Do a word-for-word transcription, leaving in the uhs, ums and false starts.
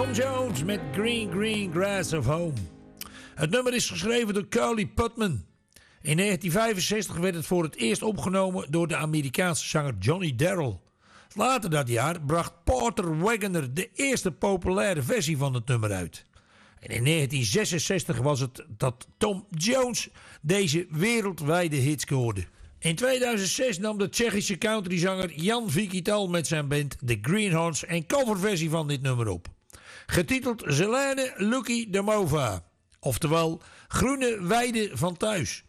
Tom Jones met Green Green Grass of Home. Het nummer is geschreven door Curly Putman. In negentien vijfenzestig werd het voor het eerst opgenomen door de Amerikaanse zanger Johnny Darrell. Later dat jaar bracht Porter Wagoner de eerste populaire versie van het nummer uit. En in negentien zesenzestig was het dat Tom Jones deze wereldwijde hit scoorde. In tweeduizend zes nam de Tsjechische countryzanger Jan Vikital met zijn band The Greenhorns een coverversie van dit nummer op. Getiteld Zelene Lucky Domova, oftewel Groene Weide van Thuis.